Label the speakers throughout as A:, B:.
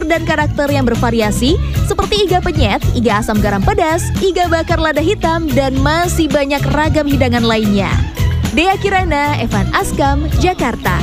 A: dan karakter yang bervariasi seperti iga penyet, iga asam garam pedas, iga bakar lada hitam, dan masih banyak ragam hidangan lainnya. Dea Kirana, Evan Askam, Jakarta.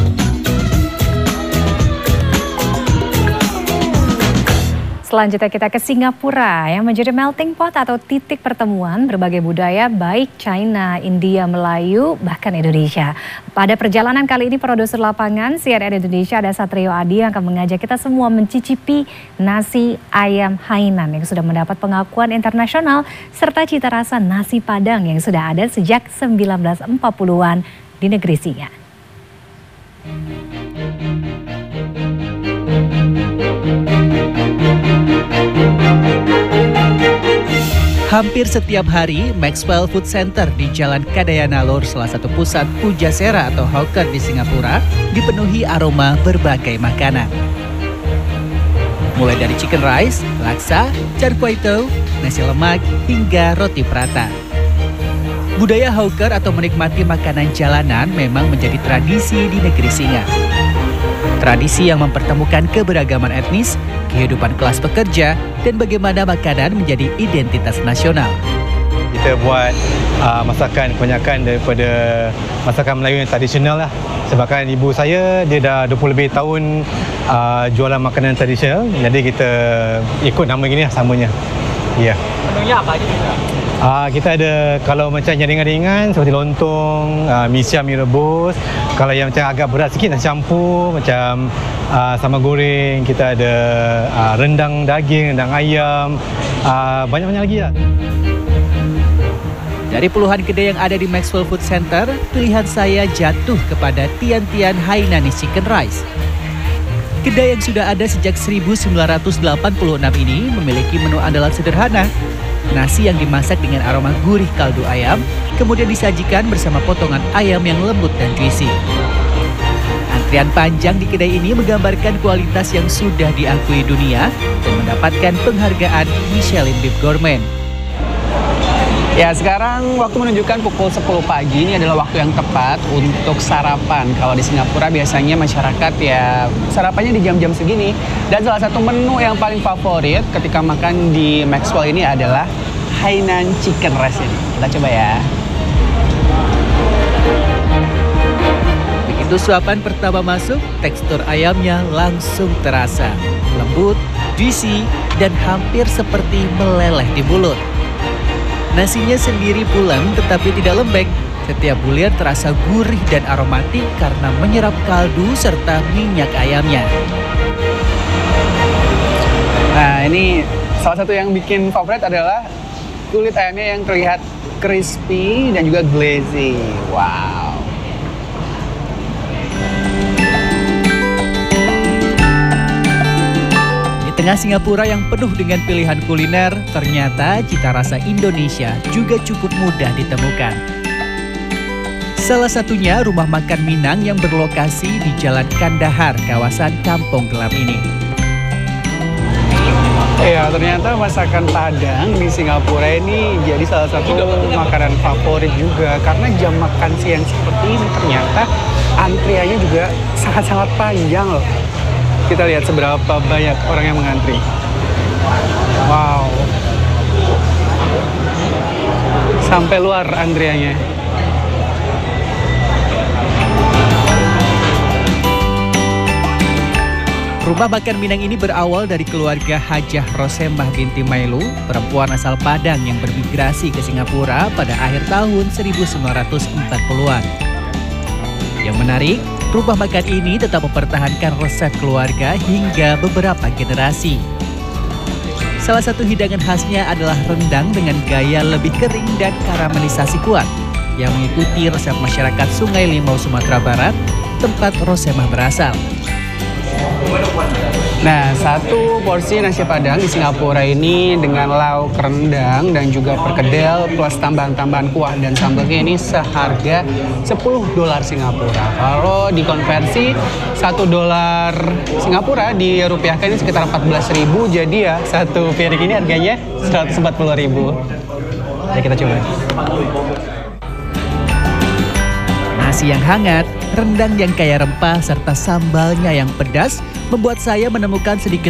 B: Selanjutnya kita ke Singapura yang menjadi melting pot atau titik pertemuan berbagai budaya baik China, India, Melayu, bahkan Indonesia. Pada perjalanan kali ini produser lapangan CNN Indonesia ada Satrio Adi yang akan mengajak kita semua mencicipi nasi ayam Hainan yang sudah mendapat pengakuan internasional serta cita rasa nasi Padang yang sudah ada sejak 1940-an di negeri Singa.
C: Hampir setiap hari, Maxwell Food Center di Jalan Kadayanalor, salah satu pusat pujasera atau hawker di Singapura, dipenuhi aroma berbagai makanan. Mulai dari chicken rice, laksa, char kway teow, nasi lemak, hingga roti prata. Budaya hawker atau menikmati makanan jalanan memang menjadi tradisi di negeri Singa. Tradisi yang mempertemukan keberagaman etnis, kehidupan kelas pekerja, dan bagaimana makanan menjadi identitas nasional.
D: Kita buat masakan kebanyakan daripada masakan Melayu yang tradisional lah. Sebabkan ibu saya, dia dah 20 lebih tahun jualan makanan tradisional. Jadi kita ikut nama gini lah samanya. Ya.
E: Menunya apa aja juga?
D: Kita ada, kalau macam yang ringan-ringan seperti lontong, mi siam, mi rebus. Kalau yang macam agak berat sikit, nasi campur, macam sambal goreng. Kita ada rendang daging, rendang ayam, banyak-banyak lagi lah.
C: Dari puluhan kedai yang ada di Maxwell Food Center, pilihan saya jatuh kepada Tian Hainanese Chicken Rice. Kedai yang sudah ada sejak 1986 ini memiliki menu andalan sederhana. Nasi yang dimasak dengan aroma gurih kaldu ayam, kemudian disajikan bersama potongan ayam yang lembut dan juicy. Antrian panjang di kedai ini menggambarkan kualitas yang sudah diakui dunia dan mendapatkan penghargaan Michelin Bib Gourmet.
E: Ya, sekarang waktu menunjukkan pukul 10 pagi, ini adalah waktu yang tepat untuk sarapan. Kalau di Singapura biasanya masyarakat ya sarapannya di jam-jam segini. Dan salah satu menu yang paling favorit ketika makan di Maxwell ini adalah Hainan Chicken Rice ini. Kita coba ya.
C: Begitu suapan pertama masuk, tekstur ayamnya langsung terasa. Lembut, juicy, dan hampir seperti meleleh di mulut. Nasinya sendiri pulen tetapi tidak lembek. Setiap bulir terasa gurih dan aromatik karena menyerap kaldu serta minyak ayamnya.
E: Nah, ini salah satu yang bikin favorit adalah kulit ayamnya yang terlihat crispy dan juga glazy. Wow.
C: Tengah Singapura yang penuh dengan pilihan kuliner, ternyata cita rasa Indonesia juga cukup mudah ditemukan. Salah satunya rumah makan Minang yang berlokasi di Jalan Kandahar, kawasan Kampung Gelap ini.
E: Ya, ternyata masakan Padang di Singapura ini jadi salah satu makanan favorit juga. Karena jam makan siang seperti ini ternyata antriannya juga sangat-sangat panjang loh. Kita lihat seberapa banyak orang yang mengantri. Wow. Sampai luar antriannya.
C: Rumah makan Minang ini berawal dari keluarga Hajah Rosemah binti Mailu, perempuan asal Padang yang bermigrasi ke Singapura pada akhir tahun 1940-an. Yang menarik, rumah makan ini tetap mempertahankan resep keluarga hingga beberapa generasi. Salah satu hidangan khasnya adalah rendang dengan gaya lebih kering dan karamelisasi kuat yang mengikuti resep masyarakat Sungai Limau, Sumatera Barat, tempat Rosemah berasal.
E: Nah, satu porsi nasi Padang di Singapura ini dengan lauk rendang dan juga perkedel plus tambahan-tambahan kuah dan sambalnya ini seharga $10 Singapura. Kalau dikonversi $1 Singapura dirupiahkan ini sekitar 14.000, jadi ya satu piring ini harganya 140.000. Ya, kita coba.
C: Nasi yang hangat, rendang yang kaya rempah, serta sambalnya yang pedas membuat saya menemukan sedikit